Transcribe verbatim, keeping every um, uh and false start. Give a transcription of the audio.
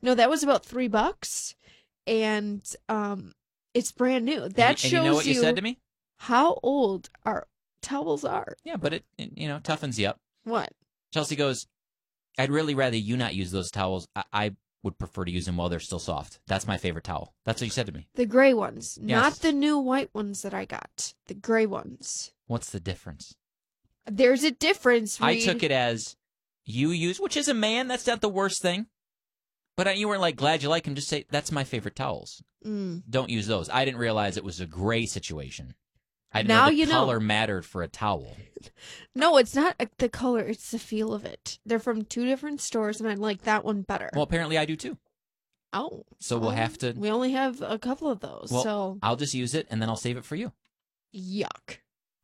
No, that was about three bucks, and um, it's brand new. That and, shows and you know what you, you said to me? how old our towels are. Yeah, but it, it you know toughens you up. What? Chelsea goes, I'd really rather you not use those towels. I, I would prefer to use them while they're still soft. That's my favorite towel. That's what you said to me. The gray ones, Yes. not the new white ones that I got. The gray ones. What's the difference? There's a difference, I Reed. took it as you use, which is a man. That's not the worst thing. But you weren't like, glad you like him. Just say, that's my favorite towels. Mm. Don't use those. I didn't realize it was a gray situation. I didn't Now know the you know. color mattered for a towel. No, it's not uh, the color. It's the feel of it. They're from two different stores, and I like that one better. Well, apparently I do too. Oh. So we'll oh, have to. We only have a couple of those, Well, so. I'll just use it, and then I'll save it for you. Yuck.